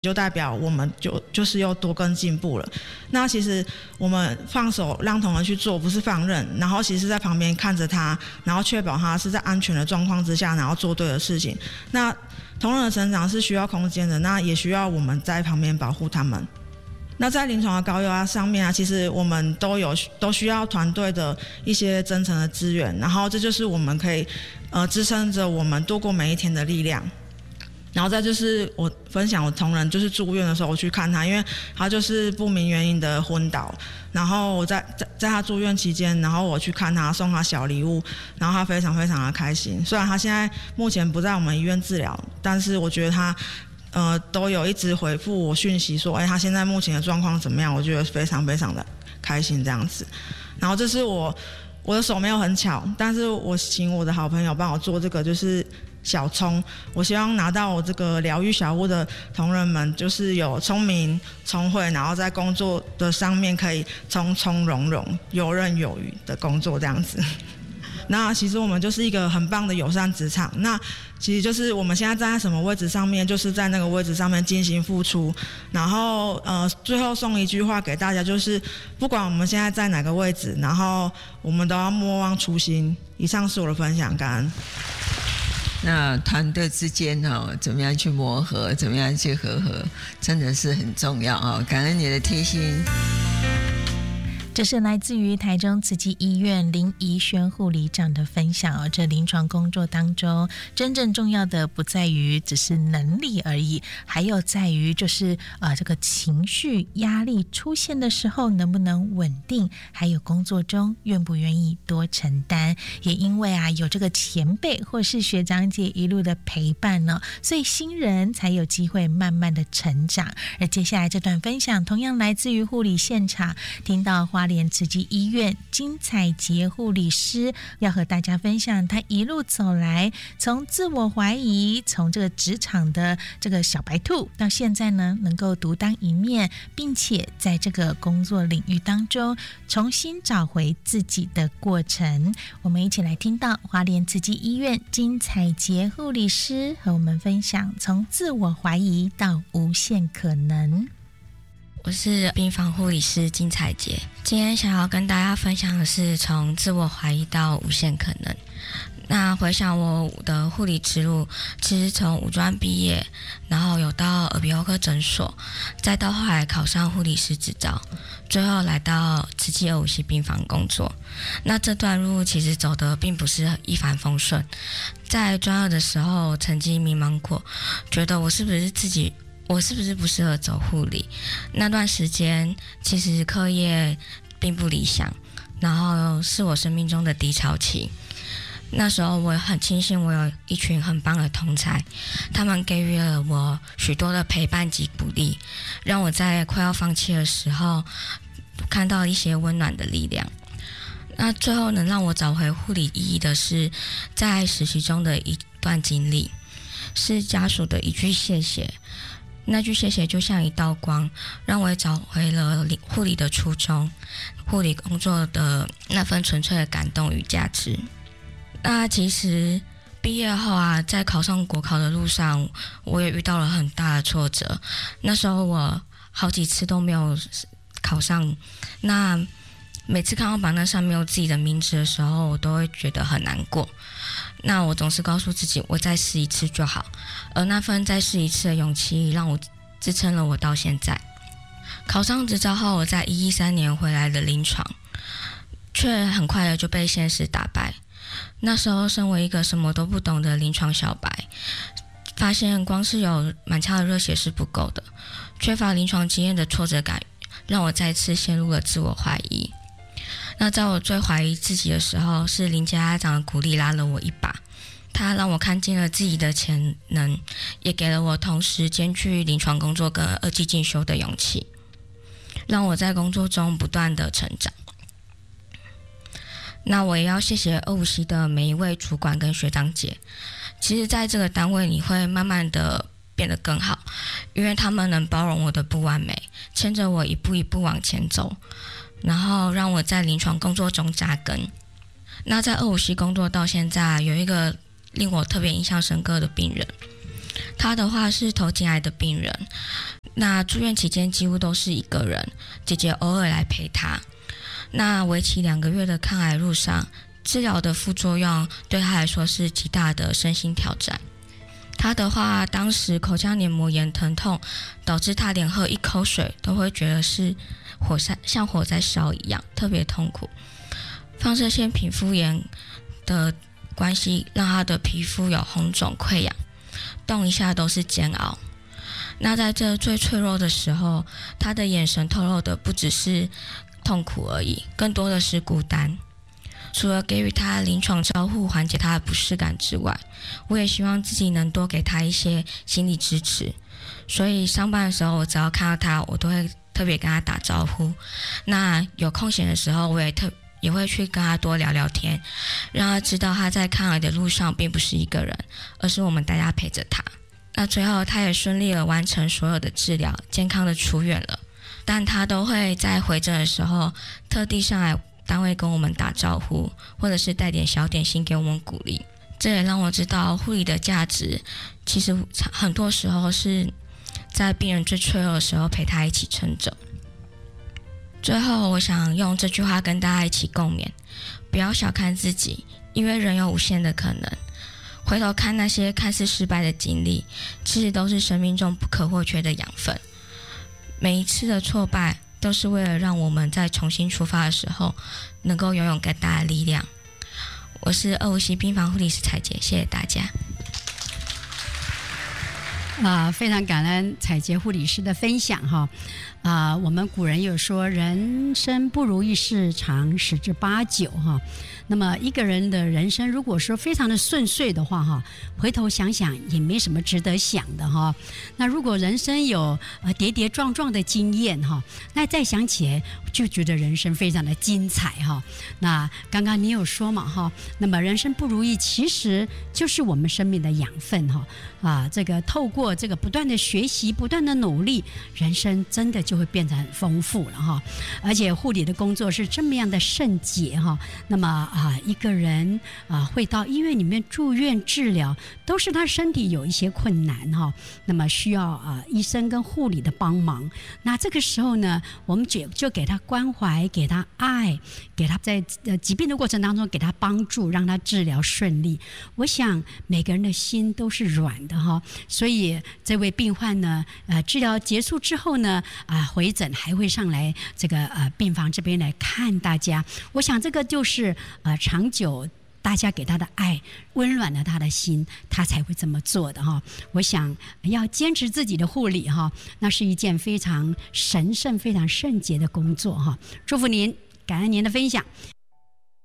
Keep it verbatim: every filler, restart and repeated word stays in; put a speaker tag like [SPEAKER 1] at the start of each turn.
[SPEAKER 1] 就代表我们就就是又多更进步了。那其实我们放手让同仁去做，不是放任，然后其实在旁边看着他，然后确保他是在安全的状况之下，然后做对的事情。那同仁的成长是需要空间的，那也需要我们在旁边保护他们。那在临床的高压上面啊，其实我们都有都需要团队的一些真诚的资源，然后这就是我们可以呃支撑着我们度过每一天的力量。然后再就是我分享我同仁就是住院的时候我去看他，因为他就是不明原因的昏倒，然后我在在在他住院期间，然后我去看他，送他小礼物，然后他非常非常的开心。虽然他现在目前不在我们医院治疗，但是我觉得他呃都有一直回复我讯息说，哎，他现在目前的状况怎么样？我觉得非常非常的开心这样子。然后这是我我的手没有很巧，但是我请我的好朋友帮我做这个，就是小葱。我希望拿到我这个疗愈小屋的同仁们，就是有聪明聪慧，然后在工作的上面可以从从容容、游刃有余的工作这样子。那其实我们就是一个很棒的友善职场，那其实就是我们现在站在什么位置上面，就是在那个位置上面进行付出。然后呃，最后送一句话给大家，就是不管我们现在在哪个位置，然后我们都要莫忘初心。以上是我的分享，感恩。
[SPEAKER 2] 那团队之间哦，怎么样去磨合，怎么样去和合，真的是很重要哦。感恩你的贴心。
[SPEAKER 3] 这是来自于台中慈济医院林怡萱护理长的分享哦。这临床工作当中，真正重要的不在于只是能力而已，还有在于就是呃这个情绪压力出现的时候能不能稳定，还有工作中愿不愿意多承担。也因为啊有这个前辈或是学长姐一路的陪伴呢、哦，所以新人才有机会慢慢的成长。而接下来这段分享同样来自于护理现场，听到花莲慈济医院金彩杰护理师要和大家分享他一路走来，从自我怀疑，从这个职场的这个小白兔，到现在呢能够独当一面，并且在这个工作领域当中重新找回自己的过程。我们一起来听到花莲慈济医院金彩杰护理师和我们分享从自我怀疑到无限可能。
[SPEAKER 4] 我是病房护理师金彩杰，今天想要跟大家分享的是从自我怀疑到无限可能。那回想我的护理之路，其实从五专毕业，然后有到耳鼻喉科诊所，再到后来考上护理师执照，最后来到慈济二五系病房工作。那这段路其实走的并不是一帆风顺，在专二的时候曾经迷茫过，觉得我是不是自己我是不是不适合走护理？那段时间其实课业并不理想，然后是我生命中的低潮期。那时候我很庆幸我有一群很棒的同才，他们给予了我许多的陪伴及鼓励，让我在快要放弃的时候看到一些温暖的力量。那最后能让我找回护理意义的是在实习中的一段经历，是家属的一句谢谢。那句谢谢就像一道光，让我也找回了护理的初衷，护理工作的那份纯粹的感动与价值。那其实毕业后啊，在考上国考的路上，我也遇到了很大的挫折。那时候我好几次都没有考上，那每次看到榜单上没有自己的名字的时候，我都会觉得很难过。那我总是告诉自己，我再试一次就好。而那份再试一次的勇气，让我支撑了我到现在。考上执照后，我在一一三年回来的临床，却很快的就被现实打败。那时候，身为一个什么都不懂的临床小白，发现光是有满腔的热血是不够的，缺乏临床经验的挫折感，让我再次陷入了自我怀疑。那在我最怀疑自己的时候，是林家长的鼓励拉了我一把，他让我看见了自己的潜能，也给了我同时兼具临床工作跟二技进修的勇气，让我在工作中不断的成长。那我也要谢谢二五系的每一位主管跟学长姐，其实在这个单位你会慢慢的变得更好，因为他们能包容我的不完美，牵着我一步一步往前走，然后让我在临床工作中扎根。那在二五系工作到现在，有一个令我特别印象深刻的病人， 他的话是头颈癌的病人，那住院期间几乎都是一个人，姐姐偶尔来陪他。那为期两个月的抗癌路上，治疗的副作用对他来说是极大的身心挑战。他的话，当时口腔黏膜炎疼痛，导致他连喝一口水都会觉得是火在像火在烧一样，特别痛苦。放射线皮肤炎的关系，让他的皮肤有红肿溃疡，动一下都是煎熬。那在这最脆弱的时候，他的眼神透露的不只是痛苦而已，更多的是孤单。除了给予他临床照护缓解他的不适感之外，我也希望自己能多给他一些心理支持。所以上班的时候，我只要看到他，我都会特别跟他打招呼。那有空闲的时候，我也特也会去跟他多聊聊天，让他知道他在抗癌的路上并不是一个人，而是我们大家陪着他。那最后他也顺利的完成所有的治疗，健康的出院了。但他都会在回诊的时候特地上来单位跟我们打招呼，或者是带点小点心给我们鼓励。这也让我知道护理的价值，其实很多时候是在病人最脆弱的时候陪他一起撑着。最后我想用这句话跟大家一起共勉：不要小看自己，因为人有无限的可能。回头看那些看似失败的经历，其实都是生命中不可或缺的养分。每一次的挫败都是为了让我们在重新出发的时候能够拥有更大的力量。我是二五系病房护理师彩洁，谢谢大家。
[SPEAKER 5] 啊、呃，非常感恩彩洁护理师的分享哈。啊、呃，我们古人有说，人生不如意事常，十之八九哈。那么一个人的人生如果说非常的顺遂的话哈，回头想想也没什么值得想的哈。那如果人生有呃跌跌撞撞的经验哈，那再想起来就觉得人生非常的精彩哈。那刚刚你有说嘛哈，那么人生不如意其实就是我们生命的养分哈。啊，这个透过这个不断的学习，不断的努力，人生真的就会变得很丰富了哈。而且护理的工作是这么样的圣洁哈。那么啊，一个人啊会到医院里面住院治疗，都是他身体有一些困难哈。那么需要啊医生跟护理的帮忙。那这个时候呢，我们就就给他关怀，给他爱，给他在呃疾病的过程当中给他帮助，让他治疗顺利。我想每个人的心都是软的哈，所以这位病患呢，呃，治疗结束之后呢，啊、呃，回诊还会上来这个呃病房这边来看大家。我想这个就是呃长久大家给他的爱，温暖了他的心，他才会这么做的哈。我想要坚持自己的护理哈，那是一件非常神圣、非常圣洁的工作哈。祝福您，感恩您的分享。